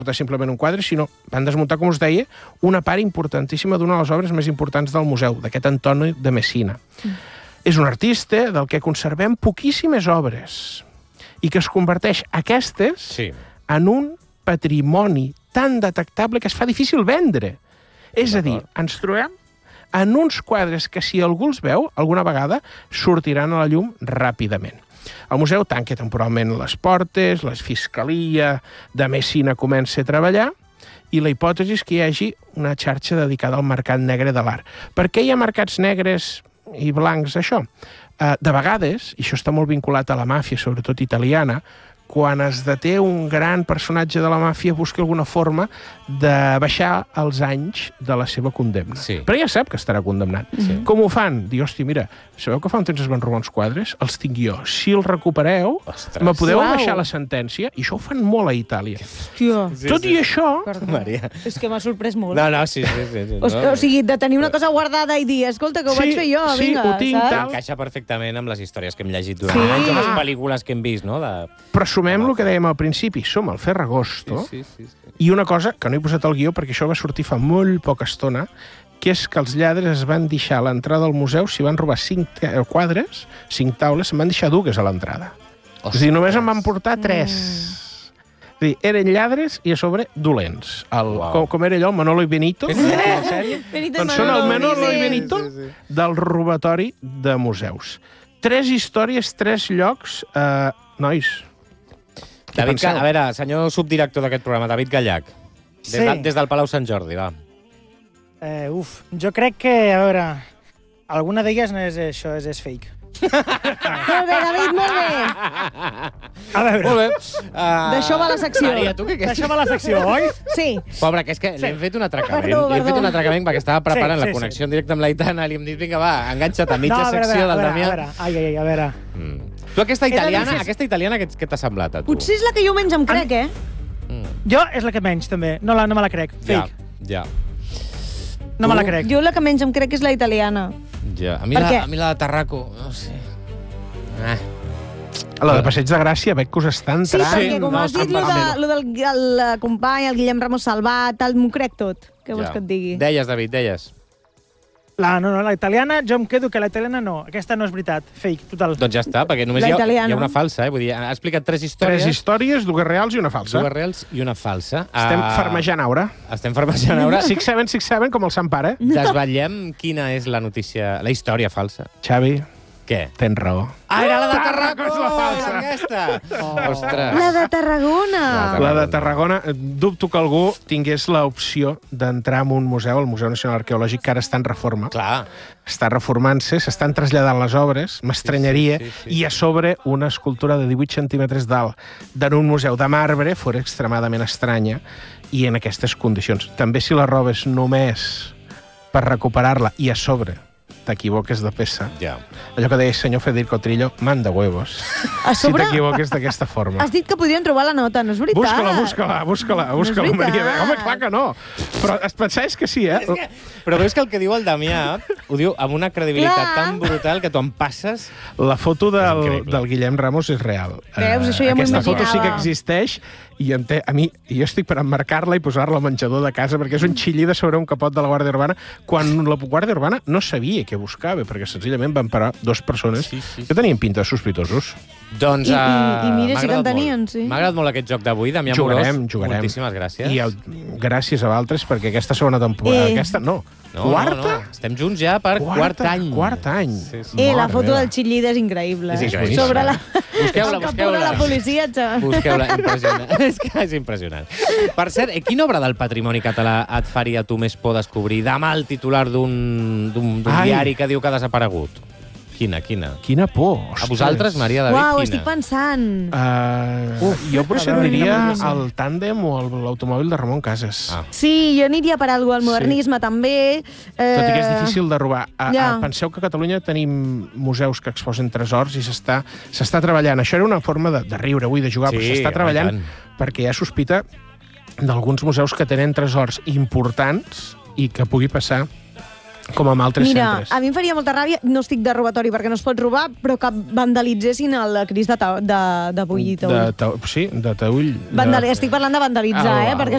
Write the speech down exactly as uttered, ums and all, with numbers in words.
simplement un quadre, sinó van desmuntar, com us deia, una part importantíssima d'una de les obres més importants del museu, d'aquest Antoni de Messina. Mm. És un artista del que conservem poquíssimes obres i que es converteix aquestes sí. en un patrimoni tan detectable que es fa difícil vendre. És a dir, ens trobem en uns quadres que, si algú els veu, alguna vegada sortiran a la llum ràpidament. El museu tanca temporalment les portes, la Fiscalia de Messina comença a treballar i la hipòtesi és que hi hagi una xarxa dedicada al mercat negre de l'art. Per què hi ha mercats negres i blancs, això? De vegades, i això està molt vinculat a la màfia, sobretot italiana, quan es deté un gran personatge de la màfia, busca alguna forma de baixar els anys de la seva condemna. Sí. Però ja sap que estarà condemnat. Sí. Com ho fan? Diu, hòstia, mira, sabeu que fa un temps es van robar uns quadres? Els tinc jo. Si els recupereu, Ostres. me podeu Uau. baixar la sentència? I això ho fan molt a Itàlia. Hòstia. Sí, Tot sí. i això... Maria. És que m'ha sorprès molt. No, no, sí, sí. sí, sí o, no. o sigui, de tenir una cosa guardada i dir, escolta, que ho sí, vaig fer jo, sí, vinga, ho tinc, saps? tal. Encaixa perfectament amb les històries que hem llegit durant sí. anys, amb les pel·lícules que hem vist, no? De... Però sumem el que dèiem al principi, som al Ferragosto, sí, sí, sí, sí. i una cosa que no he posat al guió perquè això va sortir fa molt poca estona, que és que els lladres es van deixar a l'entrada del museu, si van robar cinc quadres, cinc taules, se'n van deixar dues a l'entrada. És a dir, només en van portar tres. Mm. És a dir, eren lladres i a sobre dolents. El, wow. com, com era allò, el Manolo i Benito, de la sèrie, Benito doncs són el Manolo sí. i Benito sí, sí. del robatori de museus. Tres històries, tres llocs, eh, nois. David, a veure, senyor subdirector d'aquest programa, David Gallac, des, sí. de, des del Palau Sant Jordi, va. Eh, uf, jo crec que, a veure, alguna d'elles no és això, és, és fake. Molt bé, David, molt bé. A veure. Molt bé. Uh... D'això va la secció. Maria, tu què? D'això va la secció, oi? Sí. Pobre, que és que sí. li hem fet un atracament. Perdó, li hem fet perdó. un atracament perquè estava preparant sí, sí, la connexió sí. en directe amb l'Aitana i li hem dit, vinga, va, enganxa't a mitja no, a veure, secció a veure, del a Damià. A veure, ai, ai, a veure. Mm. Tu aquesta italiana, Era aquesta italiana què, què t'ha semblat, a tu? Potser és la que jo menys em crec, eh? Mm. Jo és la que menys, també. No, la, no me la crec. Fake. Ja, ja. No me la crec. Jo la que menys em crec és la italiana. Ja. A mi, la, a mi la de Tarraco, no sé. Ah. La de Passeig de Gràcia, veig que us està entrant. Sí, perquè com no, has dit, lo, de, lo del el company, el Guillem Ramos Salvat, tal, m'ho crec tot. Què vols ja. que et digui? Deies, David, deies. La, no, no, la italiana, jo em quedo que la italiana no. Aquesta no és veritat. Fake, total. Doncs ja està, perquè només hi ha, hi ha una falsa, eh? Vull dir, ha explicat tres històries. Tres històries, dues reals i una falsa. Dues reals i una falsa. Estem uh, farmejant aura. Estem farmejant aura. Six Seven, Six Seven, com el Sant Pare. Desvetllem quina és la notícia, la història falsa. Xavi, què? tens raó. Ah, era la de Tarraco! Tarraco és la falsa. Era aquesta! Oh. Ostres. La de Tarragona! La de Tarragona, dubto que algú tingués l'opció d'entrar en un museu, el Museu Nacional Arqueològic, que ara està en reforma. Clar. Està reformant-se, s'estan traslladant les obres, m'estranyaria, sí, sí, sí, sí. i a sobre una escultura de divuit centímetres d'alt d'en un museu de marbre fora extremadament estranya i en aquestes condicions. També si la robes només per recuperar-la i a sobre t'equivoques de peça. Ja. Allò que deia el senyor Federico Trillo, manda huevos. A sobre... Si t'equivoques d'aquesta forma. Has dit que podien trobar la nota, no és veritat? Búscala, búscala, búscala, búscala, no Maria. Home, clar que no. Però es pensaves que sí, eh? És que, però veus que el que diu el Damià ho diu amb una credibilitat Clar. tan brutal que tu em passes... La foto del, del Guillem Ramos és real. Veus, això ja m'ho Aquesta foto sí que imaginava. existeix i em té, a mi, jo estic per emmarcar-la i posar-la al menjador de casa perquè és un xillida sobre un capot de la Guàrdia Urbana quan la Guàrdia Urbana no sabia què buscava perquè senzillament van parar dues persones sí, sí, sí. que tenien pinta de sospitosos. Doncs, I, uh, i, i mira, sí que en tenien, molt. sí. M'ha agradat molt aquest joc d'avui, Damià jugarem, Morós. Jugarem, Moltíssimes gràcies. I el, gràcies a vosaltres perquè aquesta segona temporada... Eh. Aquesta, no, No, quarta? no, no. Estem junts ja per Quarta, quart any. Quart any. Sí, sí. Eh, la Mare foto meva. del xillida és increïble. És eh? increïble. Sobre la... Busqueu-la, el capó busqueu-la. de la policia, xaval. Busqueu-la, impressionant. És que és impressionant. Per cert, eh, quina obra del patrimoni català et faria tu més por descobrir? Demà el titular d'un Ai. diari que diu que ha desaparegut. Quina, quina? Quina por, ostres. A vosaltres, Maria David, Uau, quina? estic pensant. Uh, Uf, jo potser a veure, diria no, no, no. el tàndem o el- l'automòbil de Ramon Casas. Ah. Sí, jo aniria per algú al modernisme, també. Eh... Tot i que és difícil de robar. A, Ja. a, penseu que a Catalunya tenim museus que exposen tresors i s'està s'està treballant. Això era una forma de, de riure avui, de jugar, Sí, però s'està home, treballant tant. perquè hi ha sospita d'alguns museus que tenen tresors importants i que pugui passar com amb altres Mira, centres. a mi em faria molta ràbia, no estic de robatori perquè no es pot robar, però que vandalitzessin el Cris de, ta, de, de Bulli i Taüll. De, ta, sí, de Taüll. Vandali de... estic parlant de vandalitzar, Au, eh? au. Perquè